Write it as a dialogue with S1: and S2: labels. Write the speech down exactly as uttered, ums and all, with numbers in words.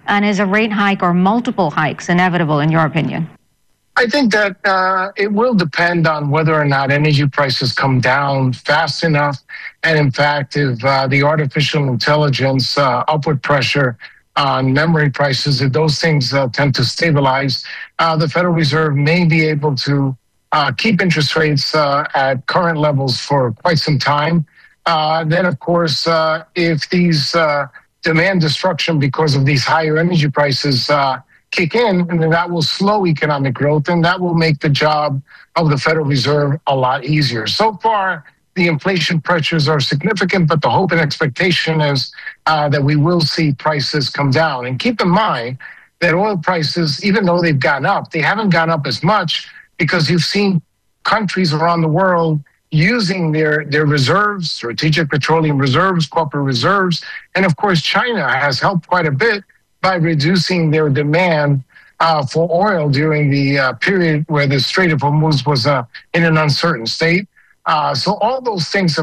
S1: And is a rate hike or multiple hikes inevitable, in your opinion?
S2: I think that uh, it will depend on whether or not energy prices come down fast enough. And in fact, if uh, the artificial intelligence uh, upward pressure on memory prices, if those things uh, tend to stabilize, uh, the Federal Reserve may be able to uh, keep interest rates uh, at current levels for quite some time. Uh, then, of course, uh, if these uh, demand destruction because of these higher energy prices uh, kick in, and then that will slow economic growth, and that will make the job of the Federal Reserve a lot easier. So far, the inflation pressures are significant, but the hope and expectation is uh, that we will see prices come down. And keep in mind that oil prices, even though they've gone up, they haven't gone up as much because you've seen countries around the world using their, their reserves, strategic petroleum reserves, corporate reserves. And of course, China has helped quite a bit by reducing their demand uh, for oil during the uh, period where the Strait of Hormuz was uh, in an uncertain state. Uh, so all those things have